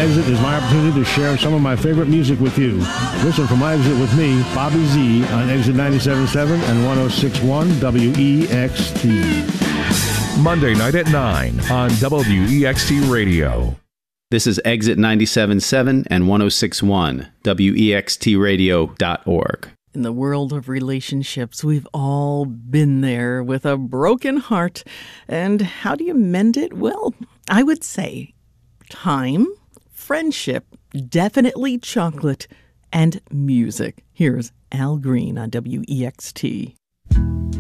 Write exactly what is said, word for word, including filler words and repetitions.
Exit is my opportunity to share some of my favorite music with you. Listen for My Exit with me, Bobby Z, on Exit ninety-seven point seven and one oh six point one W E X T. Monday night at nine on W E X T Radio. This is Exit ninety-seven point seven and one oh six point one, W E X T radio dot org. In the world of relationships, we've all been there with a broken heart. And how do you mend it? Well, I would say time, friendship, definitely chocolate, and music. Here's Al Green on W E X T.